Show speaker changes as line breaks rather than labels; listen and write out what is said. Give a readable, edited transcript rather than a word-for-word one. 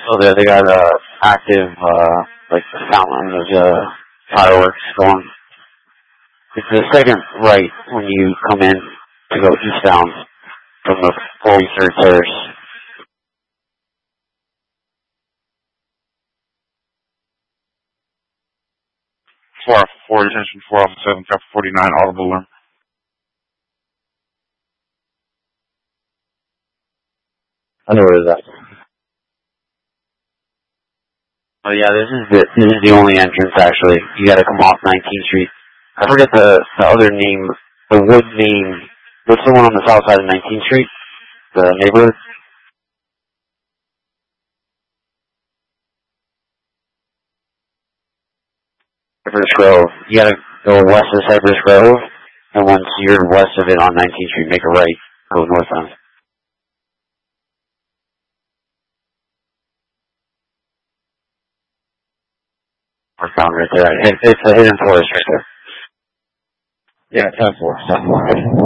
Oh, they got active like the fountain of fireworks going. It's the second right when you come in to go eastbound from the 43rd Terrace.
Attention 4 Alpha 7, Traffic 49, audible alarm.
I know where it's at. Oh yeah, this is the only entrance actually. You gotta come off 19th Street. I forget the other name, the wood name. What's the one on the south side of 19th Street? The neighborhood? Cypress Grove. You gotta go west of Cypress Grove, and once you're west of it on 19th Street, make a right, go northbound. Northbound right there. It's a hidden forest right there. Yeah, 10-4.